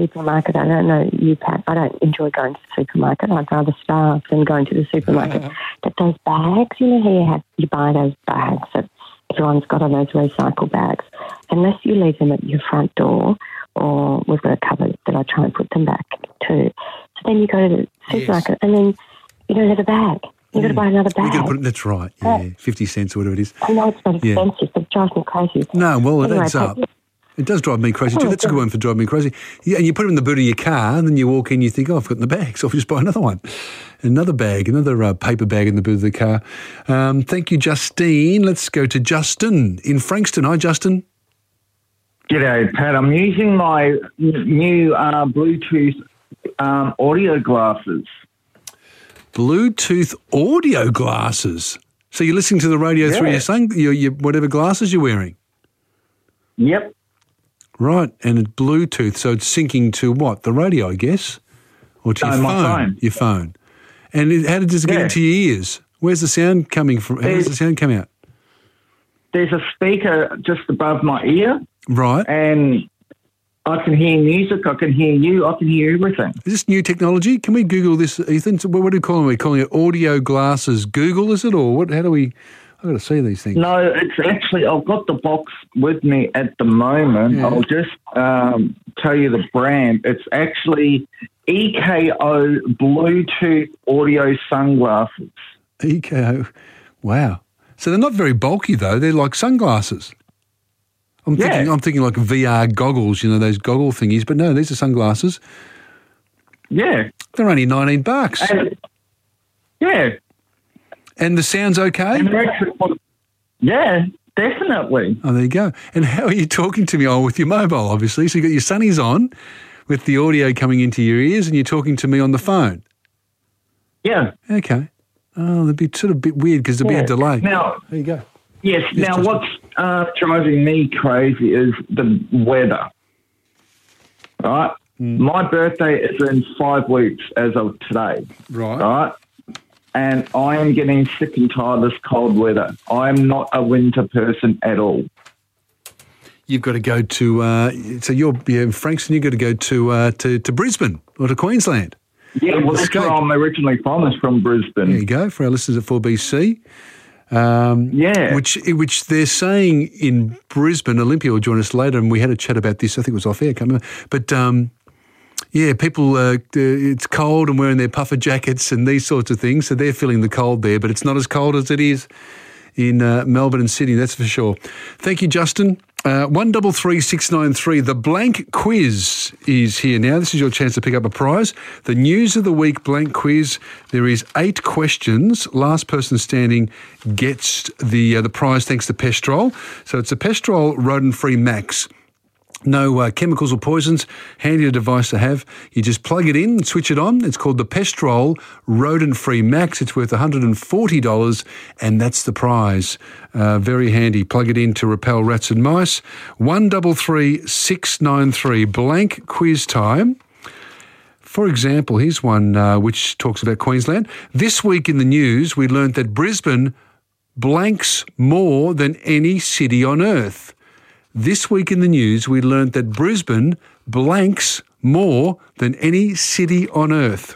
supermarket. I don't know you, Pat. I don't enjoy going to the supermarket. I'd rather starve than going to the supermarket. But those bags, you know how you buy those bags that everyone's got on those recycle bags. Unless you leave them at your front door, or we've got a cupboard that I try and put them back to. So then you go to the supermarket and then you don't have a bag. You've got to buy another bag. That's right, yeah, 50 cents or whatever it is. I know it's not expensive, but it drives me crazy. No, well, it adds up. It does drive me crazy too. That's a good one for driving me crazy. Yeah, and you put them in the boot of your car, and then you walk in, you think, I've got the bag, so I'll just buy another one. Another bag, another paper bag in the boot of the car. Thank you, Justine. Let's go to Justin in Frankston. Hi, Justin. G'day, Pat. I'm using my new Bluetooth audio glasses. Bluetooth audio glasses. So you're listening to the radio through your whatever glasses you're wearing? Yep. Right, and it's Bluetooth, so it's syncing to what? The radio, I guess? Or to your phone? My phone. Your phone. And how does it get into your ears? Where's the sound coming from? How does the sound come out? There's a speaker just above my ear. Right. And I can hear music, I can hear you, I can hear everything. Is this new technology? Can we Google this, Ethan? So what do we call them? Are we calling it audio glasses Google, is it? Or what? How do we... I've got to see these things. No, it's actually, I've got the box with me at the moment. Yeah. I'll just tell you the brand. It's actually EKO Bluetooth audio sunglasses. EKO. Wow. So they're not very bulky, though. They're like sunglasses. I'm thinking like VR goggles, those goggle thingies. But no, these are sunglasses. Yeah. They're only $19. Yeah. And the sound's okay? Yeah, definitely. Oh, there you go. And how are you talking to me? Oh, with your mobile, obviously. So you've got your sunnies on with the audio coming into your ears and you're talking to me on the phone? Yeah. Okay. Oh, that'd be sort of a bit weird because there'd be a delay. Now, there you go. Yes, now what's driving me crazy is the weather. Right? My birthday is in 5 weeks as of today. Right? And I am getting sick and tired of this cold weather. I am not a winter person at all. You've got to go to, so you're in Frankston, you've got to go to Brisbane or to Queensland. Yeah, well, that's where I'm originally from, is from Brisbane. There you go, for our listeners at 4BC. Which they're saying in Brisbane. Olympia will join us later, and we had a chat about this. I think it was off air, I can't remember. But, people, it's cold and wearing their puffer jackets and these sorts of things, so they're feeling the cold there, but it's not as cold as it is in Melbourne and Sydney, that's for sure. Thank you, Justin. 133693, the blank quiz is here now. This is your chance to pick up a prize. The News of the Week blank quiz. There is 8 questions. Last person standing gets the prize thanks to Pestrol. So it's a Pestrol rodent-free Max. No chemicals or poisons. Handy device to have. You just plug it in and switch it on. It's called the Pestrol Rodent-Free Max. It's worth $140, and that's the prize. Very handy. Plug it in to repel rats and mice. 133693, blank quiz time. For example, here's one which talks about Queensland. This week in the news, we learnt that Brisbane blanks more than any city on earth. This week in the news, we learnt that Brisbane blanks more than any city on earth.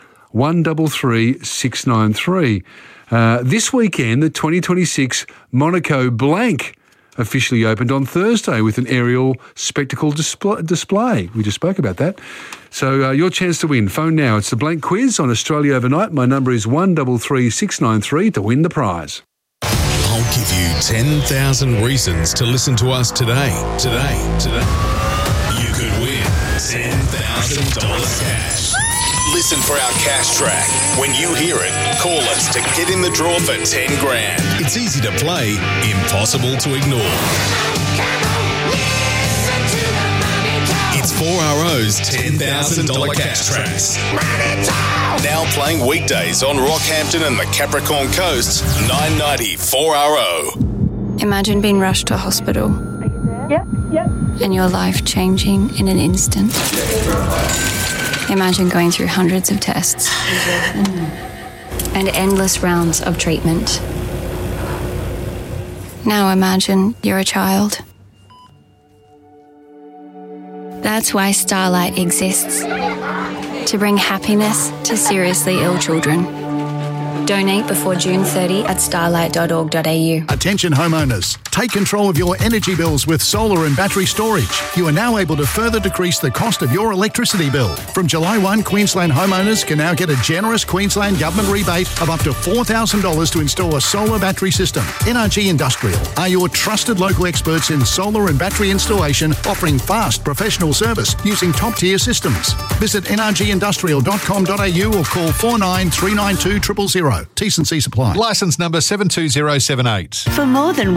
133693. This weekend, the 2026 Monaco Blank officially opened on Thursday with an aerial spectacle display. We just spoke about that. So your chance to win. Phone now. It's the Blank Quiz on Australia Overnight. My number is 133693 to win the prize. I'll give you 10,000 reasons to listen to us today. You could win $10,000 cash. Listen for our cash track. When you hear it, call us to get in the draw for 10 grand. It's easy to play, impossible to ignore. It's 4RO's $10,000 cash tracks. Now playing weekdays on Rockhampton and the Capricorn Coast, 990 4RO. Imagine being rushed to hospital. Yep. And your life changing in an instant. Imagine going through hundreds of tests and endless rounds of treatment. Now imagine you're a child. That's why Starlight exists. To bring happiness to seriously ill children. Donate before June 30 at starlight.org.au. Attention homeowners, take control of your energy bills with solar and battery storage. You are now able to further decrease the cost of your electricity bill. From July 1, Queensland homeowners can now get a generous Queensland Government rebate of up to $4,000 to install a solar battery system. NRG Industrial are your trusted local experts in solar and battery installation, offering fast professional service using top-tier systems. Visit nrgindustrial.com.au or call 49392000. T&C supply. Licence number 72078. For more than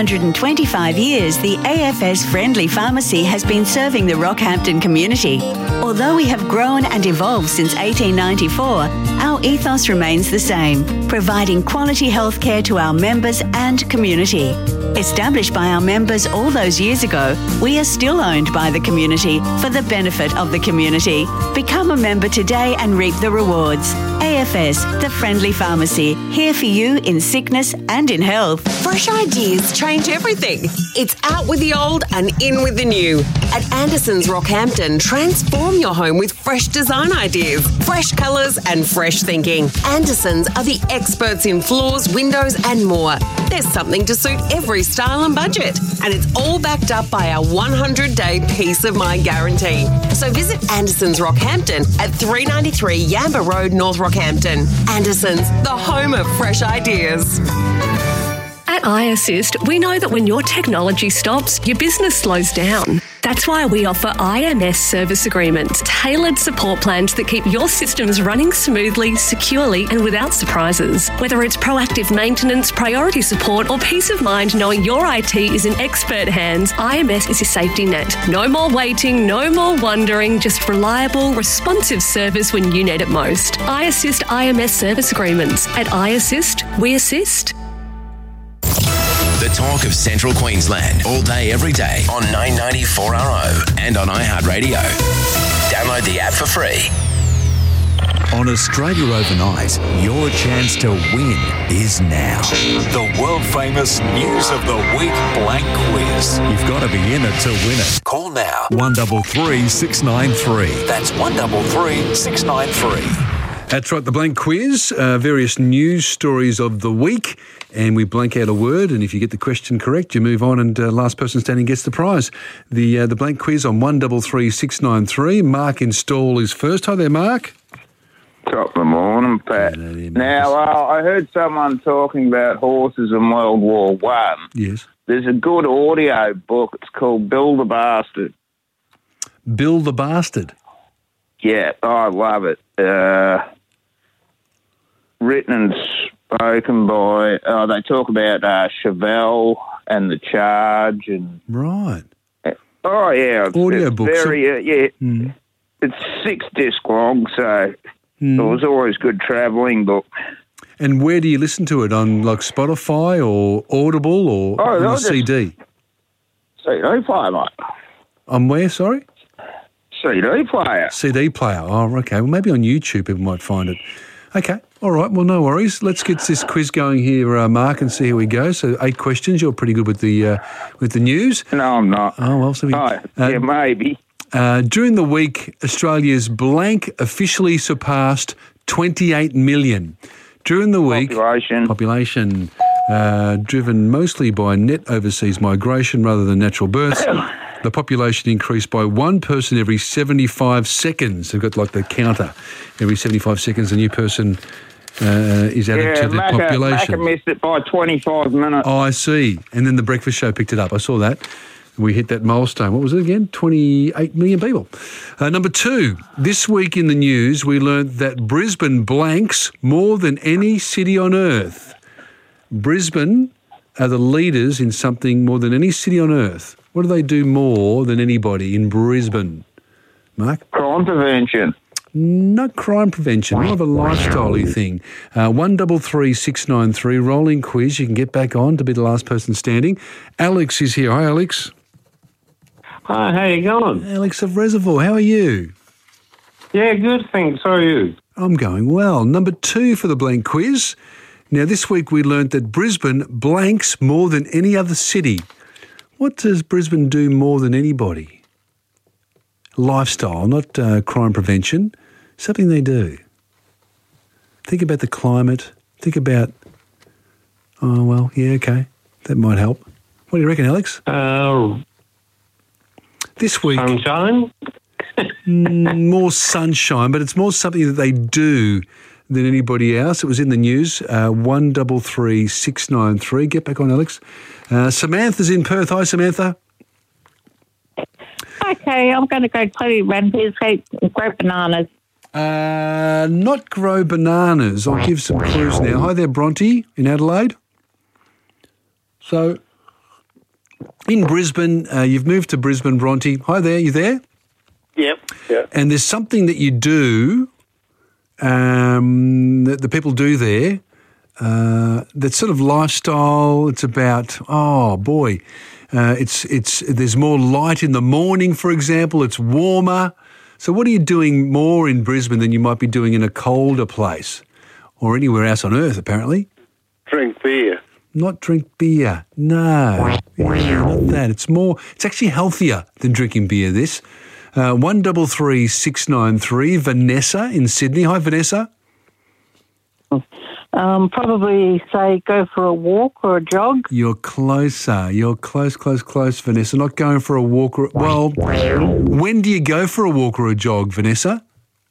125 years, the AFS Friendly Pharmacy has been serving the Rockhampton community. Although we have grown and evolved since 1894, our ethos remains the same, providing quality healthcare to our members and community. Established by our members all those years ago, we are still owned by the community for the benefit of the community. Become a member today and reap the rewards. AFS, the Friendly Pharmacy, here for you in sickness and in health. Fresh ideas change everything. It's out with the old and in with the new. At Anderson's Rockhampton, transform your home with fresh design ideas, fresh colours and fresh thinking. Anderson's are the experts in floors, windows and more. There's something to suit every style and budget. And it's all backed up by our 100-day peace of mind guarantee. So visit Anderson's Rockhampton at 393 Yamba Road, North Rockhampton. Anderson's, the home of fresh ideas. At iAssist, we know that when your technology stops, your business slows down. That's why we offer IMS service agreements, tailored support plans that keep your systems running smoothly, securely and without surprises. Whether it's proactive maintenance, priority support or peace of mind knowing your IT is in expert hands, IMS is your safety net. No more waiting, no more wondering, just reliable, responsive service when you need it most. iAssist IMS service agreements. At iAssist, we assist. The talk of Central Queensland, all day, every day on 994RO and on iHeartRadio. Download the app for free. On Australia Overnight, your chance to win is now. The world-famous News of the Week blank quiz. You've got to be in it to win it. Call now. 133 693. That's 133 693. That's right, the blank quiz, various news stories of the week, and we blank out a word, and if you get the question correct, you move on, and last person standing gets the prize. The blank quiz on 133 693. Mark in Stall is first. Hi there, Mark. Top of the morning, Pat. Now, I heard someone talking about horses in World War One. Yes. There's a good audio book. It's called Bill the Bastard. Bill the Bastard? Yeah, I love it. Written and spoken by, they talk about Chevelle and the Charge. And right. Oh, yeah. Audio book. Very, It's 6 disc long, so it was always good travelling book. And where do you listen to it? On like Spotify or Audible or on a CD? CD player, mate. On where, sorry? CD player. CD player. Oh, okay. Well, maybe on YouTube people might find it. Okay. All right. Well, no worries. Let's get this quiz going here, Mark, and see how we go. So 8 questions. You're pretty good with the news. No, I'm not. Oh, well. So yeah, maybe. During the week, Australia's blank officially surpassed 28 million. During the week, population driven mostly by net overseas migration rather than natural births. The population increased by 1 person every 75 seconds. They've got like the counter. Every 75 seconds, a new person is added to the population. Macca missed it by 25 minutes. Oh, I see. And then the breakfast show picked it up. I saw that. We hit that milestone. What was it again? 28 million people. Number 2, this week in the news, we learned that Brisbane blanks more than any city on earth. Brisbane are the leaders in something more than any city on earth. What do they do more than anybody in Brisbane? Mark? Crime prevention. Not crime prevention, more of a lifestyle-y thing. 133 693, rolling quiz. You can get back on to be the last person standing. Alex is here. Hi, Alex. Hi, how you going? Alex of Reservoir, how are you? Yeah, good, thanks. How are you? I'm going well. Number 2 for the blank quiz. Now, this week we learnt that Brisbane blanks more than any other city. What does Brisbane do more than anybody? lifestyle, not crime prevention, something they do. Think about the climate. Think about, okay, that might help. What do you reckon, Alex? This week... Sunshine? More sunshine, but it's more something that they do than anybody else. It was in the news, 133693. Get back on, Alex. Samantha's in Perth. Hi, Samantha. Okay, I'm going to go to Ramsey's, grow bananas. Not grow bananas. I'll give some clues now. Hi there, Bronte in Adelaide. So, in Brisbane, you've moved to Brisbane, Bronte. Hi there, you there? Yep. And there's something that you do, that the people do there, that's sort of lifestyle. It's about, there's more light in the morning, for example. It's warmer. So what are you doing more in Brisbane than you might be doing in a colder place or anywhere else on earth, apparently? Drink beer. Not drink beer. No. Yeah, not that. It's actually healthier than drinking beer, this. 133693, Vanessa in Sydney. Hi, Vanessa. Probably say go for a walk or a jog. You're closer. You're close, Vanessa. Not going for a walk. When do you go for a walk or a jog, Vanessa?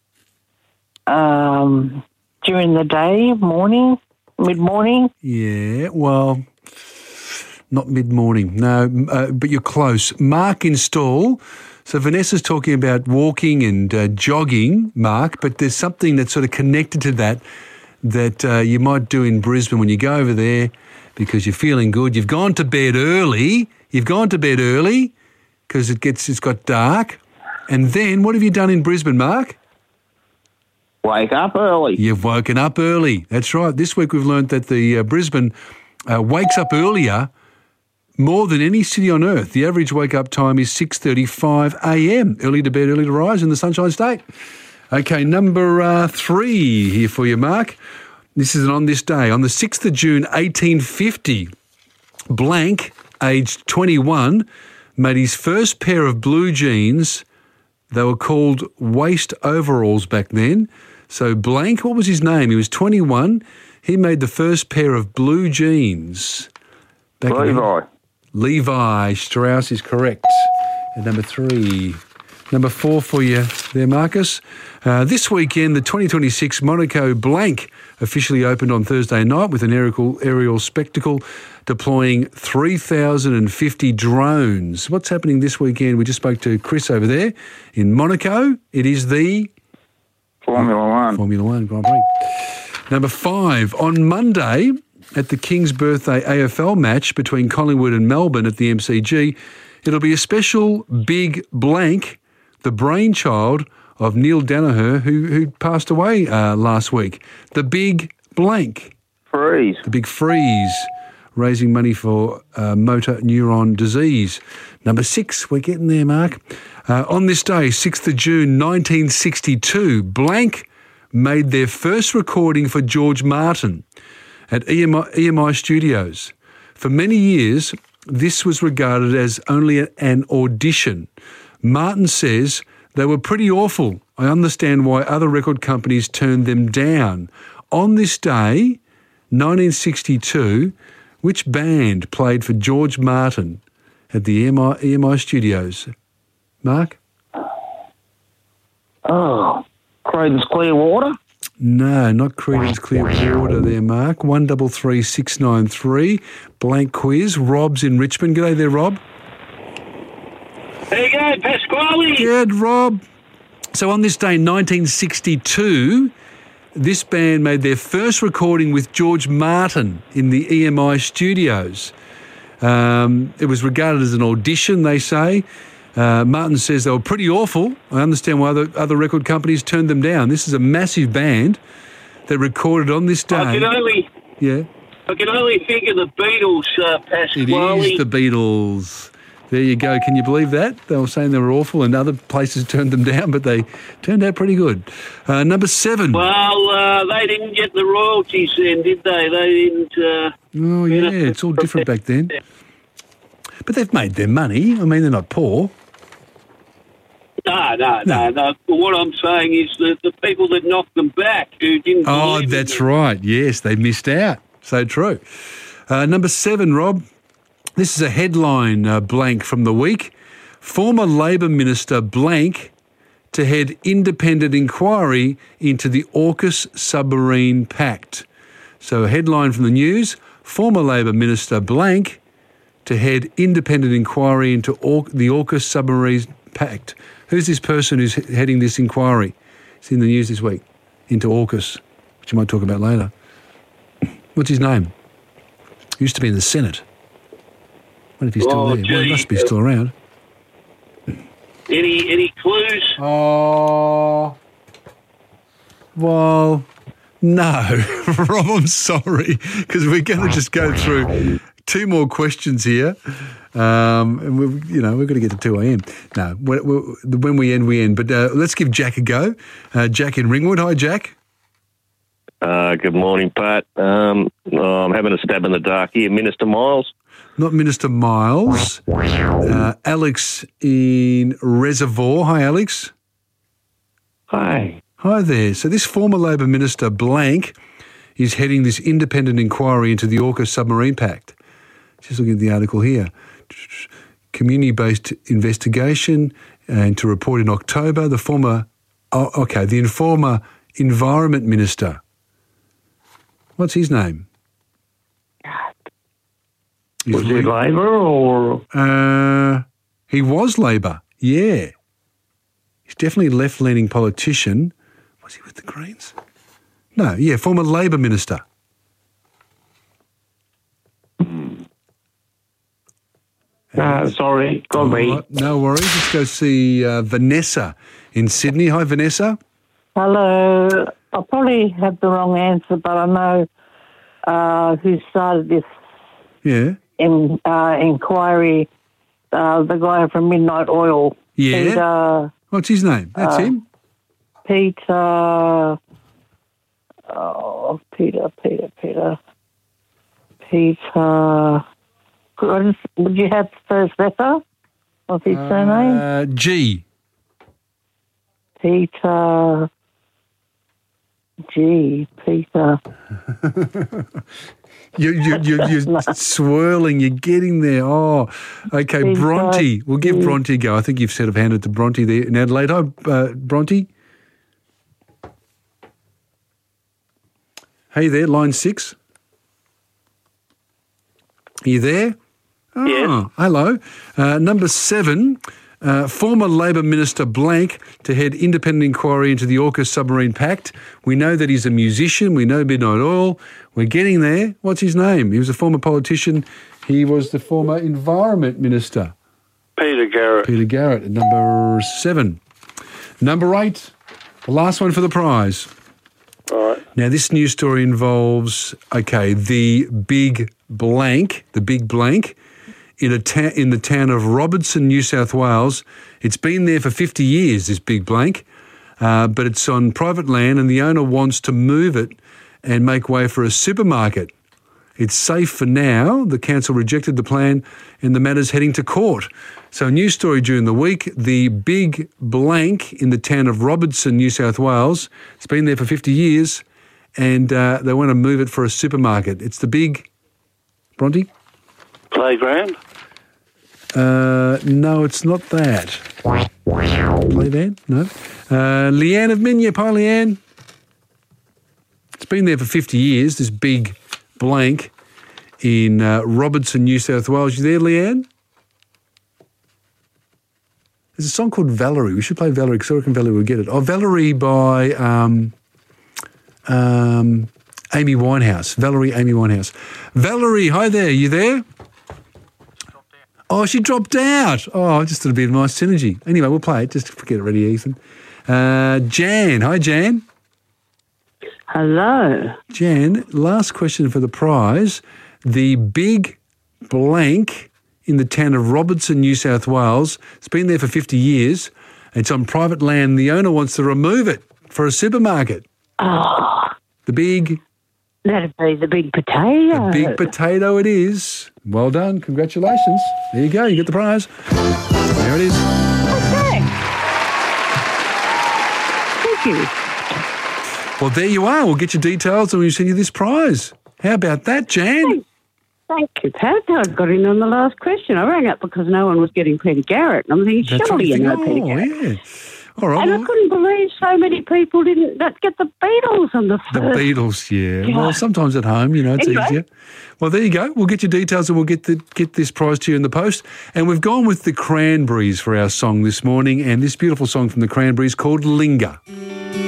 During the day, morning, mid-morning. Yeah, well, not mid-morning. No, but you're close. Mark in Stall. So Vanessa's talking about walking and jogging, Mark, but there's something that's sort of connected to that you might do in Brisbane when you go over there because you're feeling good. You've gone to bed early. Because it's got dark. And then what have you done in Brisbane, Mark? Wake up early. You've woken up early. That's right. This week we've learned that the Brisbane wakes up earlier more than any city on earth. The average wake-up time is 6:35 a.m. Early to bed, early to rise in the Sunshine State. Okay, number 3 here for you, Mark. This is on this day. On the 6th of June, 1850, Blank, aged 21, made his first pair of blue jeans. They were called waist overalls back then. So Blank, what was his name? He was 21. He made the first pair of blue jeans. Levi Strauss is correct. And number 3. Number 4 for you there, Marcus. This weekend, the 2026 Monaco Blank officially opened on Thursday night with an aerial spectacle deploying 3,050 drones. What's happening this weekend? We just spoke to Chris over there in Monaco. It is the Formula One Grand Prix. Number 5, on Monday at the King's Birthday AFL match between Collingwood and Melbourne at the MCG, it'll be a special big blank, the brainchild of Neil Danaher, who passed away last week. The big blank. Freeze. The big freeze, raising money for motor neuron disease. Number 6, we're getting there, Mark. On this day, 6th of June 1962, Blank made their first recording for George Martin at EMI Studios. For many years, this was regarded as only an audition. Martin says they were pretty awful. I understand why other record companies turned them down. On this day, 1962, which band played for George Martin at the EMI Studios? Mark? Creedence Clearwater? No, not Creedence Clearwater there, Mark. 133693. Blank quiz. Rob's in Richmond. G'day there, Rob. There you go, Pasquale. Good, Rob. So on this day, 1962, this band made their first recording with George Martin in the EMI Studios. It was regarded as an audition, they say. Martin says they were pretty awful. I understand why other record companies turned them down. This is a massive band that recorded on this day. I can only figure the Beatles, Pasquale. It is the Beatles. There you go. Can you believe that? They were saying they were awful and other places turned them down, but they turned out pretty good. Number 7. Well, they didn't get the royalties then, did they? They didn't... oh, yeah, it's all different back then. But they've made their money. I mean, they're not poor. No. But what I'm saying is that the people that knocked them back who didn't believe in that's them. right. Yes, they missed out. So true. Number 7, Rob. This is a headline blank from the week. Former Labor Minister blank to head independent inquiry into the AUKUS submarine pact. So a headline from the news, former Labor Minister blank to head independent inquiry into the AUKUS submarine pact. Who's this person who's heading this inquiry? It's in the news this week, into AUKUS, which you might talk about later. What's his name? Used to be in the Senate. What if he's still there? Well, he must be still around. Any clues? Oh, well, no. Rob, I'm sorry, because we're going to just go through 2 more questions here. And we've got to get to 2 a.m. No, when we end, we end. But let's give Jack a go. Jack in Ringwood. Hi, Jack. Good morning, Pat. I'm having a stab in the dark here. Minister Miles? Not Minister Miles. Alex in Reservoir. Hi, Alex. Hi. Hi there. So this former Labor Minister blank is heading this independent inquiry into the AUKUS submarine pact. Just looking at the article here. Community-based investigation into report in October. The former Environment Minister. What's his name? Was he Labor or? He was Labor, yeah. He's definitely a left-leaning politician. Was he with the Greens? No, yeah, former Labor Minister. Sorry, got me. Right, no worries. Let's go see Vanessa in Sydney. Hi, Vanessa. Hello. I probably have the wrong answer, but I know who started this inquiry. The guy from Midnight Oil. Yeah. Peter, what's his name? That's him? Peter. Would you have the first letter of his surname? G. Peter. You're swirling. You're getting there. Oh, okay. Peter. Bronte. We'll give Bronte a go. I think you've sort of handed to Bronte there in Adelaide. Hi, Bronte. Hey there, line 6. Are you there? Oh, yes. Hello. Number 7, former Labor Minister blank to head independent inquiry into the AUKUS submarine pact. We know that he's a musician. We know Midnight Oil. We're getting there. What's his name? He was a former politician. He was the former Environment Minister. Peter Garrett. Peter Garrett at number 7. Number 8, the last one for the prize. All right. Now, this news story involves, the big blank in the town of Robertson, New South Wales. It's been there for 50 years, this big blank, but it's on private land and the owner wants to move it and make way for a supermarket. It's safe for now. The council rejected the plan and the matter's heading to court. So a news story during the week, the big blank in the town of Robertson, New South Wales. It's been there for 50 years and they want to move it for a supermarket. It's the big... Bronte? Playground? No, it's not that. Playground? No. Leanne of Minyip. Hi, Leanne. It's been there for 50 years, this big blank in Robertson, New South Wales. You there, Leanne? There's a song called Valerie. We should play Valerie because I reckon Valerie will get it. Oh, Valerie by Amy Winehouse. Valerie, Amy Winehouse. Valerie, hi there. You there? Oh, she dropped out. Oh, I just thought it'd be a nice synergy. Anyway, we'll play it. Just get it ready, Ethan. Jan. Hi, Jan. Hello. Jan, last question for the prize. The big blank in the town of Robertson, New South Wales. It's been there for 50 years. It's on private land. The owner wants to remove it for a supermarket. Oh. The big... That'd be the big potato. The big potato it is. Well done. Congratulations. There you go. You get the prize. There it is. Okay. Thank you. Well, there you are. We'll get your details and we'll send you this prize. How about that, Jan? Thank you, Pat. I got in on the last question. I rang up because no one was getting Peter Garrett. And I'm thinking, surely you know Peter Garrett. Yeah. All right. And I couldn't believe so many people didn't get the Beatles on the first. The Beatles, yeah. God. Well, sometimes at home, you know, it's Anyway. easier. Well, there you go. We'll get your details and we'll get this prize to you in the post. And we've gone with the Cranberries for our song this morning, and this beautiful song from the Cranberries called Linger.